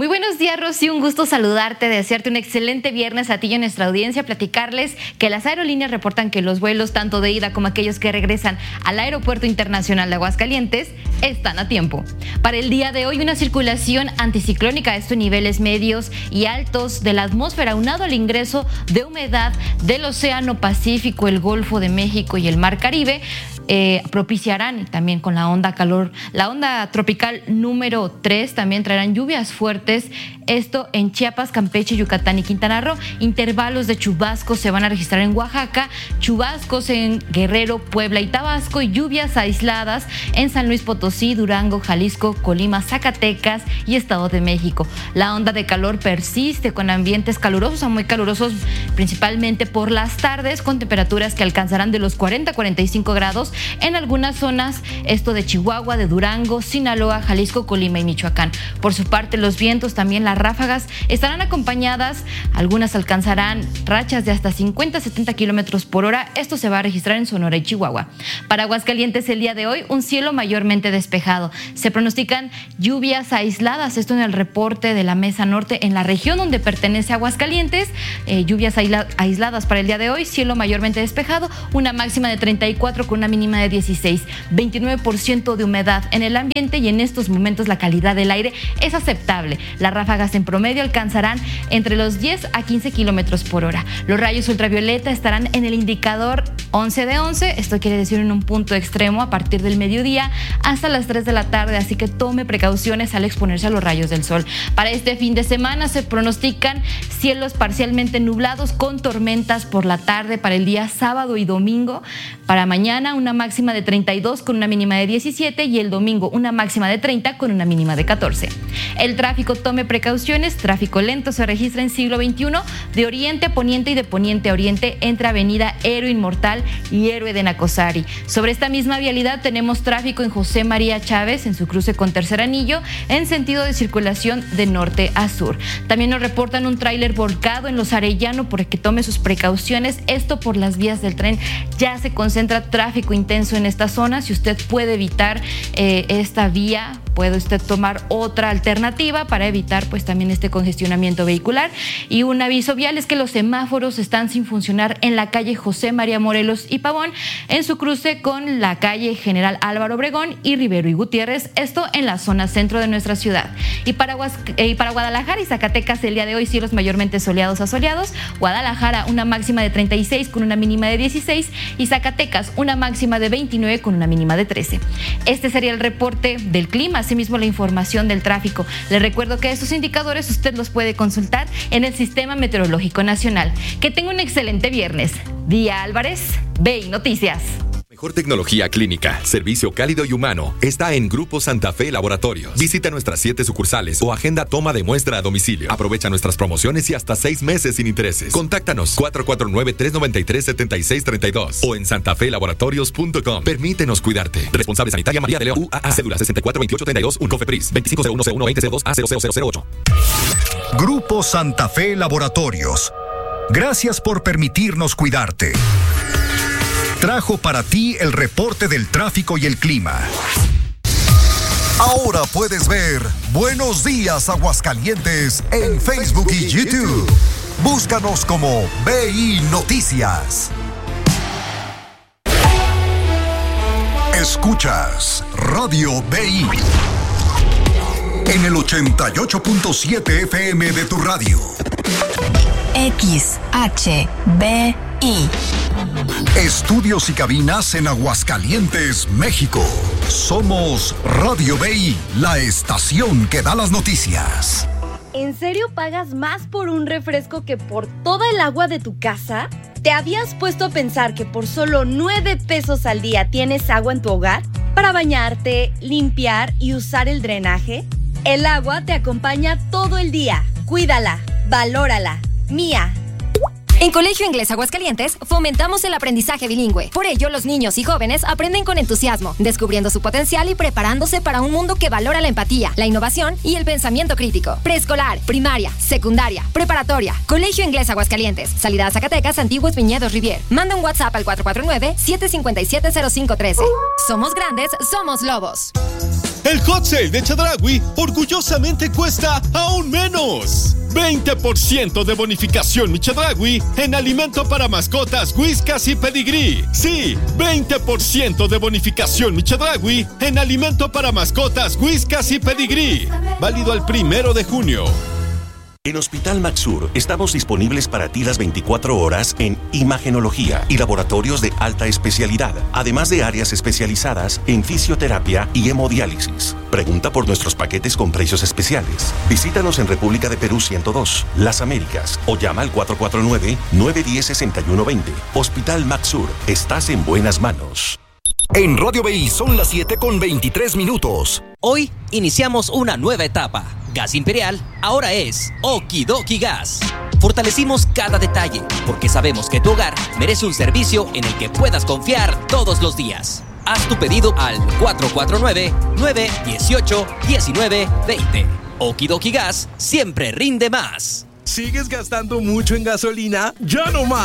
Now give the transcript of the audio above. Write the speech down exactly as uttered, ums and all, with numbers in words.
Muy buenos días, Rosy, un gusto saludarte, desearte un excelente viernes a ti y a nuestra audiencia, platicarles que las aerolíneas reportan que los vuelos tanto de ida como aquellos que regresan al Aeropuerto Internacional de Aguascalientes están a tiempo. Para el día de hoy, una circulación anticiclónica, esto en niveles medios y altos de la atmósfera, aunado al ingreso de humedad del Océano Pacífico, el Golfo de México y el Mar Caribe, Eh, propiciarán, y también con la onda calor, la onda tropical número tres, también traerán lluvias fuertes, esto en Chiapas, Campeche, Yucatán y Quintana Roo. Intervalos de chubascos se van a registrar en Oaxaca, chubascos en Guerrero, Puebla y Tabasco, y lluvias aisladas en San Luis Potosí, Durango, Jalisco, Colima, Zacatecas y Estado de México. La onda de calor persiste con ambientes calurosos a muy calurosos, principalmente por las tardes, con temperaturas que alcanzarán de los cuarenta a cuarenta y cinco grados en algunas zonas, esto de Chihuahua, de Durango, Sinaloa, Jalisco, Colima y Michoacán. Por su parte, los vientos, también las ráfagas, estarán acompañadas, algunas alcanzarán rachas de hasta cincuenta a setenta kilómetros por hora. Esto se va a registrar en Sonora y Chihuahua. Para Aguascalientes el día de hoy, un cielo mayormente despejado. Se pronostican lluvias aisladas, esto en el reporte de la Mesa Norte, en la región donde pertenece Aguascalientes. Eh, lluvias aisladas para el día de hoy, cielo mayormente despejado, una máxima de treinta y cuatro con una mínima de dieciséis, veintinueve por ciento de humedad en el ambiente, y en estos momentos la calidad del aire es aceptable. Las ráfagas en promedio alcanzarán entre los diez a quince kilómetros por hora. Los rayos ultravioleta estarán en el indicador once de once, esto quiere decir en un punto extremo a partir del mediodía hasta las tres de la tarde, así que tome precauciones al exponerse a los rayos del sol. Para este fin de semana se pronostican cielos parcialmente nublados con tormentas por la tarde para el día sábado y domingo. Para mañana una máxima de treinta y dos con una mínima de diecisiete, y el domingo una máxima de treinta con una mínima de catorce. El tráfico, tome precauciones. Tráfico lento se registra en siglo veintiuno de oriente a poniente y de poniente a oriente entre avenida Héroe Inmortal y Héroe de Nacosari. Sobre esta misma vialidad tenemos tráfico en José María Chávez en su cruce con Tercer Anillo en sentido de circulación de norte a sur. También nos reportan un tráiler volcado en Los Arellano, por que tome sus precauciones. Esto por las vías del tren, ya se concentra tráfico intenso en esta zona. Si usted puede evitar eh, esta vía, puede usted tomar otra alternativa para evitar pues también este congestionamiento vehicular. Y un aviso vial es que los semáforos están sin funcionar en la calle José María Morelos y Pavón en su cruce con la calle General Álvaro Obregón y Rivero y Gutiérrez, esto en la zona centro de nuestra ciudad. Y para, eh, y para Guadalajara y Zacatecas el día de hoy cielos mayormente soleados a soleados. Guadalajara una máxima de treinta y seis con una mínima de dieciséis, y Zacatecas una máxima de veintinueve con una mínima de trece. Este sería el reporte del clima, asimismo la información del tráfico. Le recuerdo que estos indicadores usted los puede consultar en el Sistema Meteorológico Nacional. Que tenga un excelente viernes. Día Álvarez, B I Noticias. Mejor tecnología clínica, servicio cálido y humano está en Grupo Santa Fe Laboratorios. Visita nuestras siete sucursales o agenda toma de muestra a domicilio. Aprovecha nuestras promociones y hasta seis meses sin intereses. Contáctanos cuatro cuatro nueve, tres nueve tres, siete seis tres dos o en santa fe laboratorios punto com. Permítenos cuidarte. Responsable sanitaria María de León U A A. Cédula sesenta y cuatro veintiocho treinta y dos, un COFEPRIS veinticinco cero uno cero uno veinte cero dos A cero cero cero cero ocho. Grupo Santa Fe Laboratorios. Gracias por permitirnos cuidarte. Trajo para ti el reporte del tráfico y el clima. Ahora puedes ver Buenos Días Aguascalientes en Facebook y YouTube. Búscanos como B I Noticias. Escuchas Radio B I en el ochenta y ocho punto siete F M de tu radio. X H B I. Estudios y cabinas en Aguascalientes, México. Somos Radio B I, la estación que da las noticias. ¿En serio pagas más por un refresco que por toda el agua de tu casa? ¿Te habías puesto a pensar que por solo nueve pesos al día tienes agua en tu hogar para bañarte, limpiar y usar el drenaje? El agua te acompaña todo el día. Cuídala, valórala. Mía. En Colegio Inglés Aguascalientes fomentamos el aprendizaje bilingüe. Por ello, los niños y jóvenes aprenden con entusiasmo, descubriendo su potencial y preparándose para un mundo que valora la empatía, la innovación y el pensamiento crítico. Preescolar, primaria, secundaria, preparatoria. Colegio Inglés Aguascalientes. Salida a Zacatecas, Antiguos Viñedos Rivier. Manda un WhatsApp al cuatro cuatro nueve, siete cinco siete, cero cinco uno tres. Somos grandes, somos lobos. El hot sale de Chedraui orgullosamente cuesta aún menos. veinte por ciento de bonificación mi Chedraui en alimento para mascotas, Whiskas y Pedigree. Sí, veinte por ciento de bonificación mi Chedraui en alimento para mascotas, Whiskas y Pedigree. Válido al primero de junio. En Hospital Maxur estamos disponibles para ti las veinticuatro horas en imagenología y laboratorios de alta especialidad, además de áreas especializadas en fisioterapia y hemodiálisis. Pregunta por nuestros paquetes con precios especiales. Visítanos en República de Perú ciento dos, Las Américas, o llama al cuatro cuatro nueve, nueve uno cero, seis uno dos cero. Hospital Maxur, estás en buenas manos. En Radio B I son las siete con veintitrés minutos. Hoy iniciamos una nueva etapa. Gas Imperial ahora es Okidoki Gas. Fortalecimos cada detalle porque sabemos que tu hogar merece un servicio en el que puedas confiar todos los días. Haz tu pedido al cuatro cuatro nueve, nueve uno ocho, uno nueve dos cero. Okidoki Gas siempre rinde más. ¿Sigues gastando mucho en gasolina? ¡Ya no más!